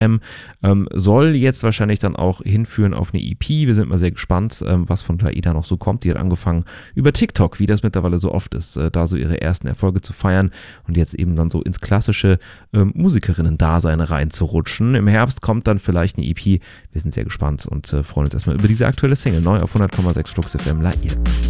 Soll jetzt wahrscheinlich dann auch hinführen auf eine EP. Wir sind mal sehr gespannt, was von Laida noch so kommt. Die hat angefangen über TikTok, wie das mittlerweile so oft ist, da so ihre ersten Erfolge zu feiern und jetzt eben dann so ins klassische Musikerinnen-Dasein reinzurutschen. Im Herbst kommt dann vielleicht eine EP. Wir sind sehr gespannt und freuen uns erstmal über diese aktuelle Single. Neu auf 100,6 Flux FM, Laida.